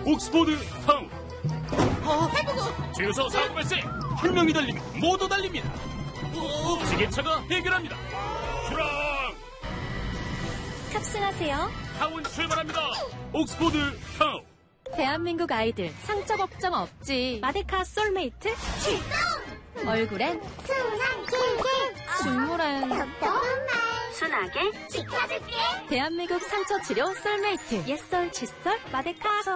옥스포드 타운. 주유소 사고 발생. 혁명이 달리면 모두 달립니다. 지게차가 해결합니다. 출항. 탑승하세요. 타운 출발합니다. 옥스포드 타운. 대한민국 아이들 상처 걱정 없지. 마데카 솔메이트 출동. 얼굴엔 순한 꿀꿀, 중물엔 순하게 지켜줄게. 대한민국 상처 치료 솔메이트. 옛설 칫솔 마데카.